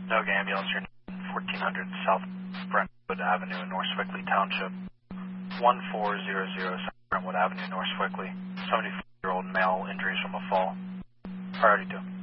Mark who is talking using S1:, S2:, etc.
S1: Dog ambulance, you're 1400 South Brentwood Avenue in North Swickley Township. 1400 South Brentwood Avenue, North Swickley. 74-year-old male, injuries from a fall. Priority 2.